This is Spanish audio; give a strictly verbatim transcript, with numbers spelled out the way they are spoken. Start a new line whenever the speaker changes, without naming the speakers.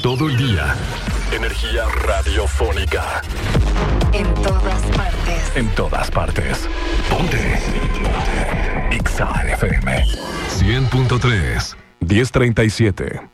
todo el día. Energía radiofónica.
En todas partes.
En todas partes. Ponte. Ponte. X A F M. cien punto tres. diez treinta y siete.